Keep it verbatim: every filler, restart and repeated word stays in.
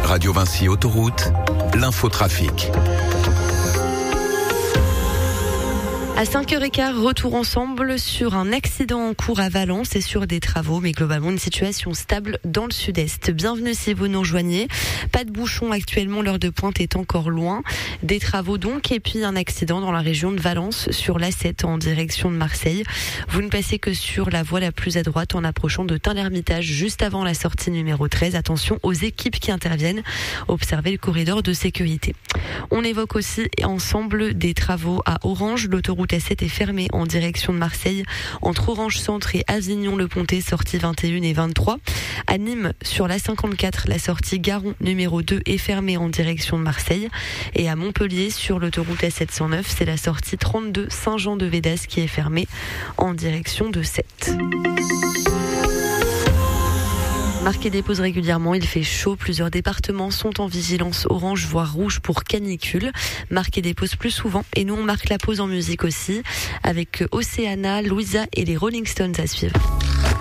Radio Vinci Autoroute, l'infotrafic. À cinq heures quinze, retour ensemble sur un accident en cours à Valence et sur des travaux, mais globalement une situation stable dans le sud-est. Bienvenue si vous nous rejoignez. Pas de bouchon actuellement, l'heure de pointe est encore loin. Des travaux donc, et puis un accident dans la région de Valence sur l'A sept en direction de Marseille. Vous ne passez que sur la voie la plus à droite en approchant de Tain-l'Hermitage, juste avant la sortie numéro treize. Attention aux équipes qui interviennent. Observez le corridor de sécurité. On évoque aussi ensemble des travaux à Orange. L'autoroute A sept est fermée en direction de Marseille entre Orange Centre et Avignon-le-Pontet, sortie vingt et une et vingt-trois. À Nîmes, sur l'A cinquante-quatre, la sortie Garon numéro deux est fermée en direction de Marseille. Et à Montpellier, sur l'autoroute A sept cent neuf, c'est la sortie trente-deux Saint-Jean-de-Védas qui est fermée en direction de Sète. Marquez des pauses régulièrement, il fait chaud. Plusieurs départements sont en vigilance orange voire rouge pour canicule. Marquez des pauses plus souvent et nous on marque la pause en musique aussi avec Océana, Louisa et les Rolling Stones à suivre.